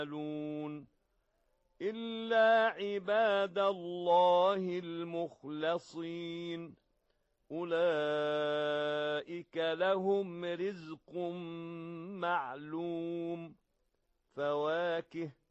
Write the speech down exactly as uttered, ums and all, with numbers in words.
يعملون إلا عباد الله المخلصين أولئك لهم رزق معلوم فواكه